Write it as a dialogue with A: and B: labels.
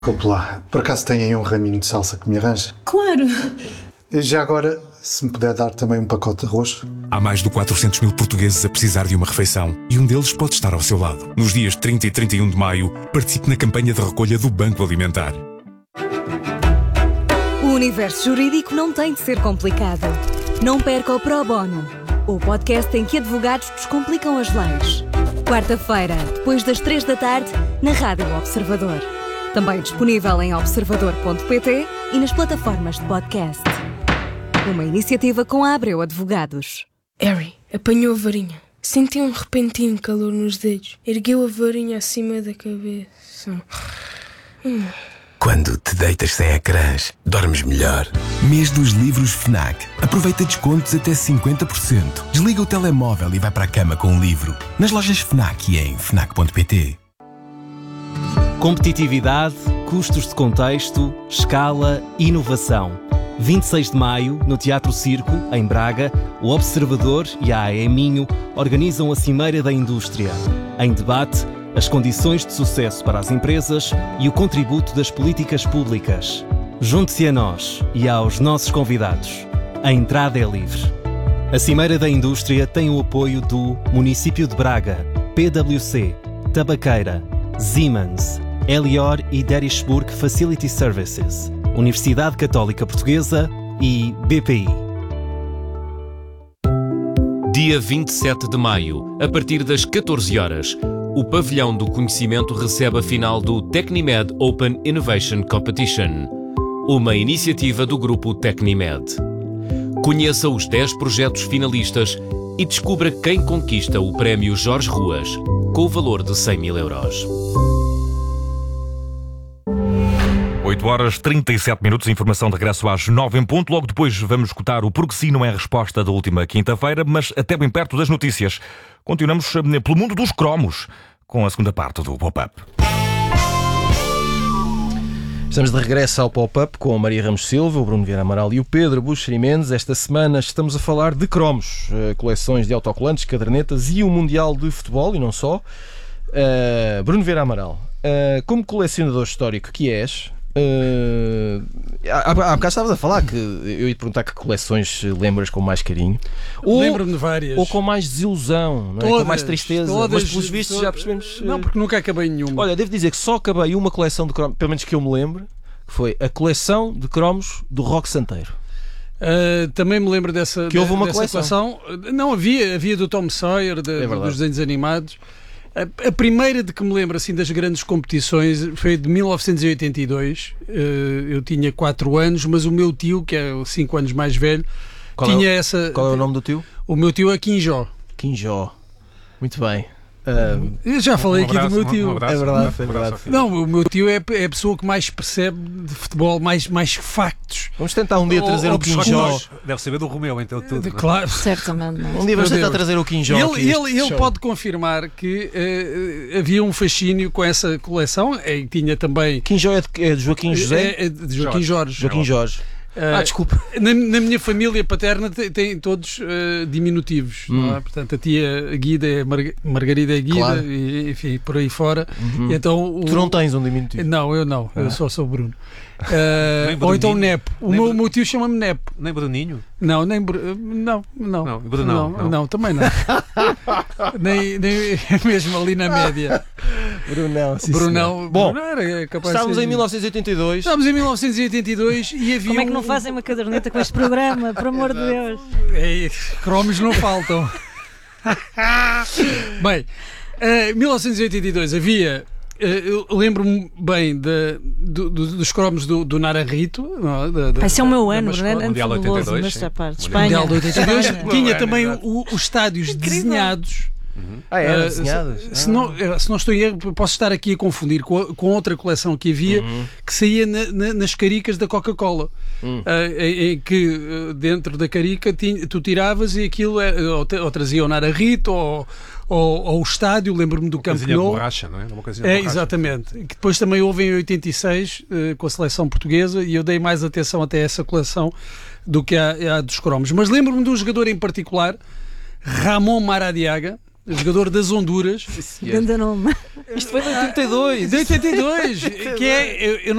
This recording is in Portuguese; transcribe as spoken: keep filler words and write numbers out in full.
A: Desculpe lá, por acaso tem aí um raminho de salsa que me arranja?
B: Claro!
A: Já agora, se me puder dar também um pacote de arroz.
C: Há mais de quatrocentos mil portugueses a precisar de uma refeição e um deles pode estar ao seu lado. Nos dias trinta e trinta e um de maio, participe na campanha de recolha do Banco Alimentar.
D: O universo jurídico não tem de ser complicado. Não perca o Pro Bono, o podcast em que advogados descomplicam as leis. Quarta-feira, depois das três da tarde, na Rádio Observador. Também disponível em observador ponto pt e nas plataformas de podcast. Uma iniciativa com a Abreu Advogados.
E: Harry apanhou a varinha. Sentiu um repentino calor nos dedos. Ergueu a varinha acima da cabeça. Hum.
F: Quando te deitas sem ecrãs, dormes melhor. Mês dos livros FNAC. Aproveita descontos até cinquenta por cento. Desliga o telemóvel e vai para a cama com um livro. Nas lojas FNAC e em fnac ponto pt.
G: Competitividade, custos de contexto, escala, inovação. vinte e seis de maio, no Teatro Circo, em Braga, o Observador e a A E Minho organizam a Cimeira da Indústria. Em debate, as condições de sucesso para as empresas e o contributo das políticas públicas. Junte-se a nós e aos nossos convidados. A entrada é livre. A Cimeira da Indústria tem o apoio do Município de Braga, P W C, Tabaqueira, Siemens, Elior e Derishburg Facility Services, Universidade Católica Portuguesa e B P I.
H: Dia vinte e sete de maio, a partir das catorze horas, o Pavilhão do Conhecimento recebe a final do Tecnimed Open Innovation Competition, uma iniciativa do grupo Tecnimed. Conheça os dez projetos finalistas e descubra quem conquista o Prémio Jorge Ruas, com o valor de cem mil euros.
I: oito horas e trinta e sete minutos, informação de regresso às nove em ponto. Logo depois vamos escutar o Porque Sim Não É a Resposta da última quinta-feira, mas até bem perto das notícias. Continuamos pelo mundo dos cromos, com a segunda parte do Pop-Up.
J: Estamos de regresso ao Pop-Up com a Maria Ramos Silva, o Bruno Vieira Amaral e o Pedro Buxeri Mendes. Esta semana estamos a falar de cromos, coleções de autocolantes, cadernetas e o Mundial de Futebol, e não só. Uh, Bruno Vieira Amaral, uh, como colecionador histórico que és, Uh, há, há bocado estavas a falar que eu ia te perguntar que coleções lembras com mais carinho,
K: ou, lembro-me de várias,
J: ou com mais desilusão, não é?
K: Todas,
J: com mais tristeza,
K: todas,
J: mas pelos vistos
K: todas,
J: já percebemos.
K: Não, porque nunca acabei nenhuma.
J: Olha, devo dizer que só acabei uma coleção de cromos, pelo menos que eu me lembro, que foi a coleção de cromos do Roque Santeiro.
K: Uh, também me lembro dessa,
J: que houve uma
K: dessa
J: coleção.
K: coleção. Não, havia, havia do Tom Sawyer, de,
J: é
K: dos desenhos animados. A, a primeira de que me lembro assim das grandes competições foi de mil novecentos e oitenta e dois. Uh, eu tinha quatro anos, mas o meu tio, que é cinco anos mais velho,
J: qual
K: tinha
J: é o,
K: essa.
J: Qual é o nome do tio?
K: O meu tio é Quinjó.
J: Quinjó. Muito bem. Uh,
K: eu já falei um abraço, aqui do meu tio.
J: Um abraço, é verdade, é verdade.
K: Não, o meu tio é, é a pessoa que mais percebe de futebol, mais, mais factos.
J: Vamos tentar um dia trazer o, o Quinjó.
L: Deve saber do Romeu, então tudo.
K: De, claro.
B: Certamente.
J: Um dia vamos tentar trazer o Quinjó.
K: Ele, ele, ele pode confirmar que uh, havia um fascínio com essa coleção. E tinha também.
J: Quinjó é de, é de Joaquim José?
K: É, é de Joaquim Jorge.
J: Jorge. Joaquim Jorge.
K: Uh,
J: ah, desculpa.
K: Na, na minha família paterna tem, tem todos uh, diminutivos, hum. não é? Portanto, a tia Guida é Mar Margarida é Guida, claro. E, enfim, por aí fora.
J: Uhum.
K: E então, o...
J: Tu não tens um diminutivo?
K: Não, eu não, ah. eu só sou Bruno. Uh, ou então Nepo. O meu, meu tio chama-me Nepo.
L: Nem Bruninho?
K: Não, nem Br... não, não.
L: Não, Brunão,
K: não, não. não, também não. nem, nem mesmo ali na média.
J: Brunão, sim,
K: Brunão,
J: bom,
K: Brunão era capaz
J: estávamos
K: de ser...
J: em mil novecentos e oitenta e dois.
K: Estávamos em mil novecentos e oitenta e dois e havia.
B: Como é que não
K: um...
B: fazem uma caderneta com este programa? Por amor de Deus.
K: É, cromos não faltam. Bem, em uh, mil novecentos e oitenta e dois havia. Eu lembro-me bem de, do, do, dos cromos do, do Naranjito.
B: Esse é o meu ano, não é?
L: Mundial de oitenta e dois.
B: Nesta parte.
K: Espanha. Mundial de oitenta e dois. Tinha também o, os estádios Incrível. desenhados.
J: Uhum. Ah, era, uh, desenhados?
K: Se, se, ah. não, se não estou em erro, posso estar aqui a confundir com, a, com outra coleção que havia, uhum. que saía na, na, nas caricas da Coca-Cola. Uhum. Uh, em, em que uh, dentro da carica tinha, tu tiravas e aquilo era, ou, ou trazia o Naranjito ou Ou, ou o estádio, lembro-me do Camp Nou.
L: Borracha, não é? Uma
K: é, borracha. Exatamente. Que depois também houve em oitenta e seis uh, com a seleção portuguesa e eu dei mais atenção até a essa coleção do que a, a dos cromos. Mas lembro-me de um jogador em particular, Ramon Maradiaga, jogador das Honduras.
B: Ganda nome.
J: Isto foi de oitenta e dois.
K: De oitenta e dois, que é, eu, eu